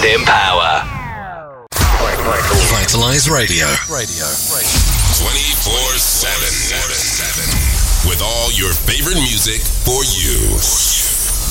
Empower. Vitalize Radio. 24/7. With all your favorite music for you.